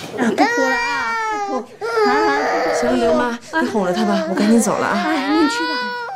不哭了啊，不哭啊！ 行，刘妈，你哄着他吧，我赶紧走了啊。 哎，您去吧。